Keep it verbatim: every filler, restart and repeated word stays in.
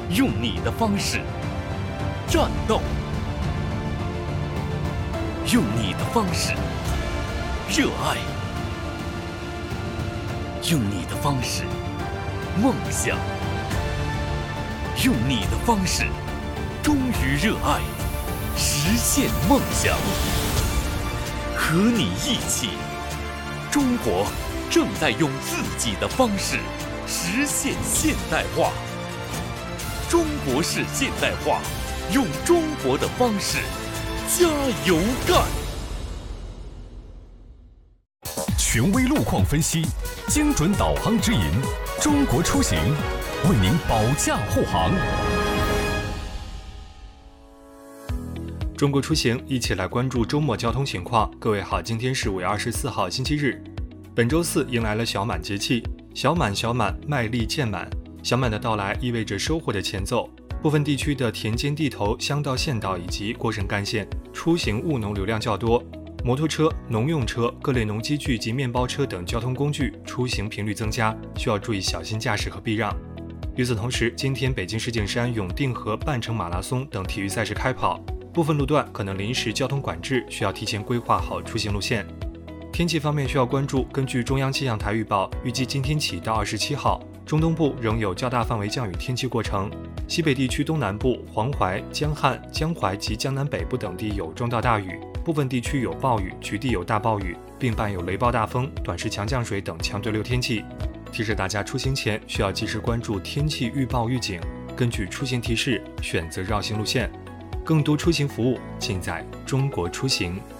用你的方式战斗，用你的方式热爱，用你的方式梦想，用你的方式忠于热爱，实现梦想。和你一起，中国正在用自己的方式实现现代化。中国式现代化，用中国的方式加油干！ 权威路况分析，精准导航指引，中国出行为您保驾护航。 中国出行，一起来关注周末交通情况。各位好，今天是五月二十四号，星期日。本周四迎来了小满节气，小满小满，麦粒渐满。小满的到来意味着收获的前奏，部分地区的田间地头、乡道、县道以及过省干线出行务农流量较多，摩托车、农用车、各类农机具及面包车等交通工具出行频率增加，需要注意小心驾驶和避让。与此同时，今天北京世锦山永定河半程马拉松等体育赛事开跑，部分路段可能临时交通管制，需要提前规划好出行路线。天气方面需要关注，根据中央气象台预报，预计今天起到二十七号，中东部仍有较大范围降雨天气过程，西北地区东南部、黄淮、江汉、江淮及江南北部等地有中到大雨，部分地区有暴雨，局地有大暴雨，并伴有雷暴大风、短时强降水等强对流天气。提示大家出行前需要及时关注天气预报预警，根据出行提示选择绕行路线。更多出行服务尽在中国出行。